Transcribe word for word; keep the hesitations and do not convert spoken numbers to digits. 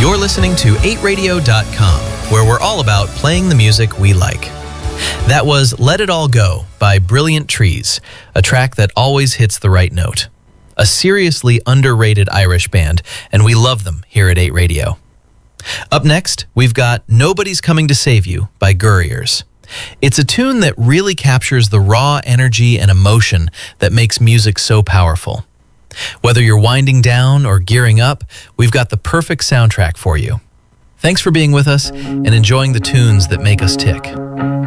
You're listening to eight radio dot com, where we're all about playing the music we like. That was Let It All Go by Brilliant Trees, a track that always hits the right note. A seriously underrated Irish band, and we love them here at eight Radio. Up next, we've got Nobody's Coming to Save You by Gurriers. It's a tune that really captures the raw energy and emotion that makes music so powerful. Whether you're winding down or gearing up, we've got the perfect soundtrack for you. Thanks for being with us and enjoying the tunes that make us tick.